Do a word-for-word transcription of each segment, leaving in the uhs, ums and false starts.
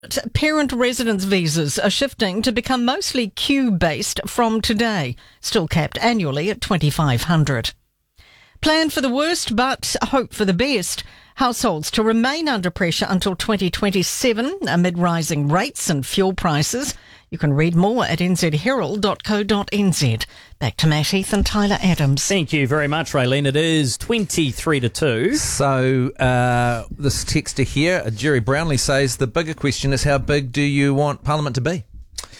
Parent residence visas are shifting to become mostly queue-based from today, still capped annually at twenty-five hundred. Plan for the worst but hope for the best. Households to remain under pressure until twenty twenty-seven amid rising rates and fuel prices. You can read more at n z herald dot co dot n z. Back to Matt Heath and Tyler Adams. Thank you very much, Raylene. It is twenty-three to two. So, uh, this texter here, Jerry Brownlee, says the bigger question is how big do you want Parliament to be?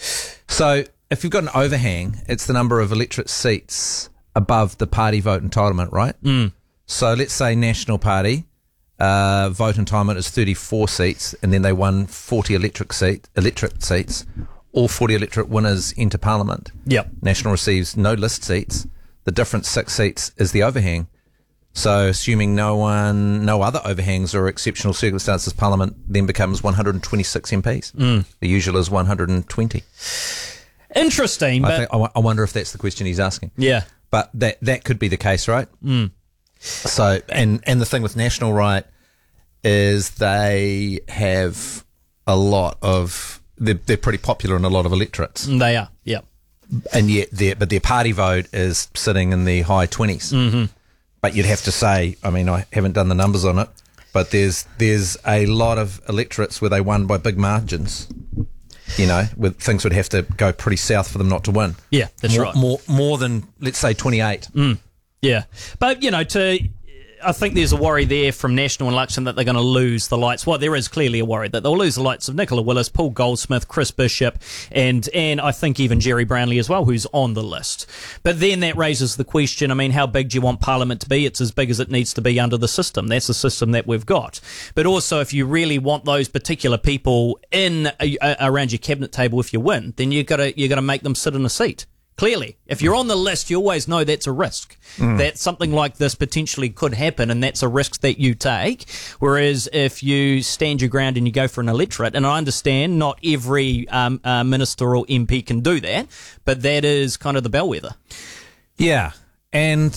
So, if you've got an overhang, it's the number of electorate seats above the party vote entitlement, right? Mm. So, let's say National Party uh, vote entitlement is thirty-four seats, and then they won forty electorate seat electorate seats. All forty electorate winners enter Parliament. Yep. National receives no list seats. The different six seats is the overhang. So assuming no one, no other overhangs or exceptional circumstances, Parliament then becomes one hundred twenty-six M Ps. Mm. The usual is one hundred twenty. Interesting. I, but think, I, w- I wonder if that's the question he's asking. Yeah. But that that could be the case, right? Mm. So, and, and the thing with National Right is they have a lot of... They're, they're pretty popular in a lot of electorates. They are, yeah. And yet, their, but their party vote is sitting in the high twenties. Mm-hmm. But you'd have to say, I mean, I haven't done the numbers on it, but there's there's a lot of electorates where they won by big margins. You know, where things would have to go pretty south for them not to win. Yeah, that's more, right. More more than, let's say, twenty-eight. Mm. Yeah. But, you know, to... I think there's a worry there from National and Luxon that they're going to lose the likes. Well, there is clearly a worry that they'll lose the likes of Nicola Willis, Paul Goldsmith, Chris Bishop, and and I think even Jerry Brownlee as well, who's on the list. But then that raises the question, I mean, how big do you want Parliament to be? It's as big as it needs to be under the system. That's the system that we've got. But also, if you really want those particular people in uh, around your cabinet table if you win, then you've got to, you've got to make them sit in a seat. Clearly, if you're on the list, you always know that's a risk. Mm. That something like this potentially could happen, and that's a risk that you take. Whereas if you stand your ground and you go for an electorate, and I understand not every um, uh, minister or M P can do that, but that is kind of the bellwether. Yeah, and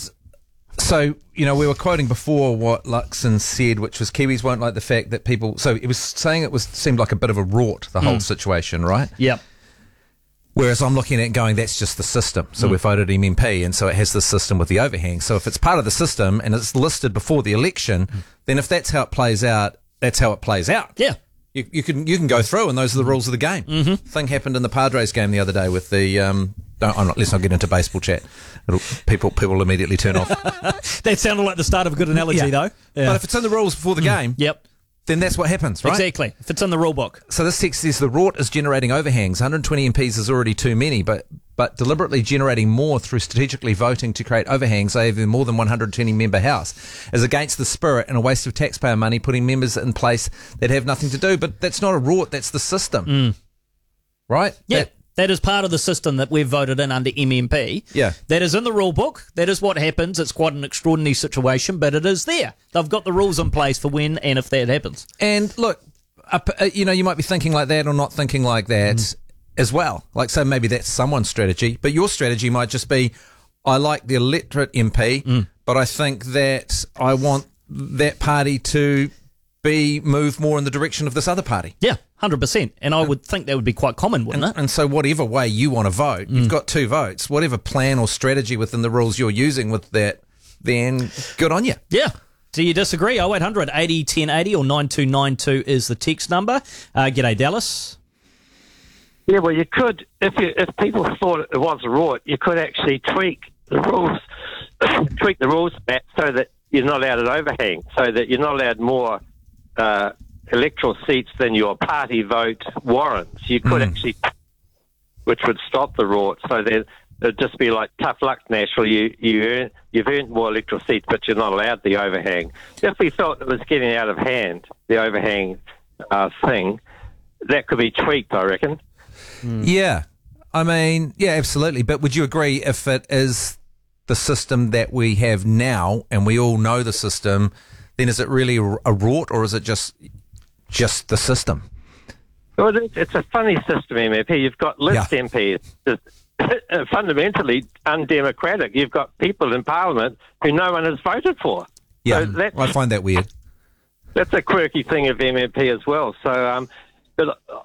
so, you know, we were quoting before what Luxon said, which was Kiwis won't like the fact that people... So it was saying it was seemed like a bit of a rort, the whole mm. situation, right? Yep. Whereas I'm looking at it going, that's just the system. So mm. we voted him M P, and so it has the system with the overhang. So if it's part of the system and it's listed before the election, mm. then if that's how it plays out, that's how it plays out. Yeah. You, you can you can go through, and those are the rules of the game. Mm-hmm. Thing happened in the Padres game the other day with the... Um, don't, I'm not, let's not get into baseball chat. It'll, people people immediately turn off. That sounded like the start of a good analogy, yeah. though. Yeah. But if it's in the rules before the mm. game... Yep. Then that's what happens, right? Exactly. If it's in the rule book. So this text says the rort is generating overhangs. one hundred twenty M Ps is already too many, but but deliberately generating more through strategically voting to create overhangs over more than one hundred twenty member house is against the spirit and a waste of taxpayer money putting members in place that have nothing to do. But that's not a rort, that's the system. Mm. Right? Yeah. That, That is part of the system that we've voted in under M M P. Yeah. That is in the rule book. That is what happens. It's quite an extraordinary situation, but it is there. They've got the rules in place for when and if that happens. And look, uh, you know, you might be thinking like that or not thinking like that mm. as well. Like, so maybe that's someone's strategy, but your strategy might just be, I like the electorate M P, mm. but I think that I want that party to be move more in the direction of this other party. Yeah, one hundred percent. And I would think that would be quite common, wouldn't and, it? And so whatever way you want to vote, mm. you've got two votes. Whatever plan or strategy within the rules you're using with that, then good on you. Yeah. Do you disagree? oh eight hundred eighty ten eighty or nine two nine two is the text number. Uh, g'day, Dallas. Yeah, well, you could, if you, if people thought it was a rort, you could actually tweak the rules, tweak the rules back so that you're not allowed an overhang, so that you're not allowed more uh, electoral seats than your party vote warrants. You could mm. actually, which would stop the rort, so that it'd just be like tough luck, National. You you earn, you've earned more electoral seats, but you're not allowed the overhang. If we felt it was getting out of hand, the overhang uh, thing, that could be tweaked, I reckon. Mm. Yeah, I mean, yeah, absolutely. But would you agree if it is the system that we have now, and we all know the system, then is it really a rort, or is it just just the system? Well, it's a funny system, M M P. You've got list yeah. M Ps. It's fundamentally undemocratic. You've got people in Parliament who no one has voted for. Yeah, so that's, I find that weird. That's a quirky thing of M M P as well. So, um, But